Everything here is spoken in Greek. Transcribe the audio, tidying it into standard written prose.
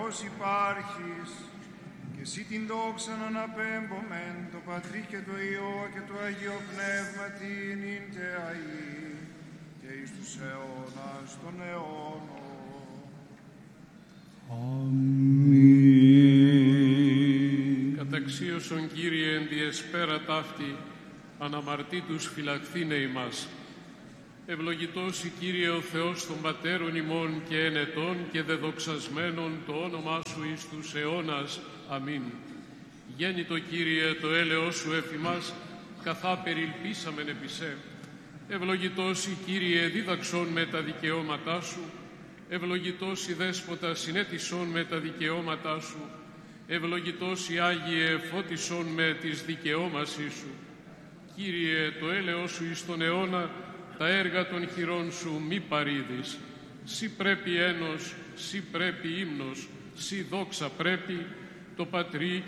Θεός υπάρχεις, και εσύ την δόξα να αναπέμπομεν το Πατρί και το Υιό και το Αγίο Πνεύμα την ειν και αΐ και εις τους αιώνας των αιώνων. Αμήν. Καταξίωσον Κύριε εν διεσπέρα ταύτη, αναμαρτήτους φυλαχθήνε ημάς. Ευλογητός η Κύριε ο Θεός των Πατέρων ημών και ενετών και δεδοξασμένων το όνομά Σου εις τους αιώνας. Αμήν. Γέννητο Κύριε το έλεος Σου εφ' ημάς, καθά περιλπίσαμεν επί σε. Ευλογητός η Κύριε δίδαξον με τα δικαιώματά Σου, ευλογητός η Δέσποτα συνέτησον με τα δικαιώματά Σου, ευλογητός η Άγιε φώτισον με τις δικαιώμασή Σου. Κύριε το έλεος Σου εις τον αιώνα, τα έργα των χειρών Σου μη παρήδεις. Σύ πρέπει ένος, Σύ πρέπει ύμνος, Σύ δόξα πρέπει, το Πατρί